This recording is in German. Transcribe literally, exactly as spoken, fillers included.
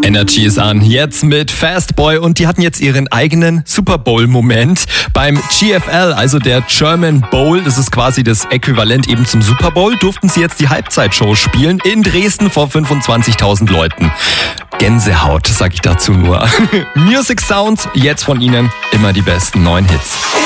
Energy ist an, jetzt mit Fastboy und die hatten jetzt ihren eigenen Super Bowl-Moment beim G F L, also der German Bowl, das ist quasi das Äquivalent eben zum Super Bowl, durften sie jetzt die Halbzeitshow spielen in Dresden vor fünfundzwanzigtausend Leuten. Gänsehaut, sag ich dazu nur. Music Sounds, jetzt von ihnen immer die besten neuen Hits.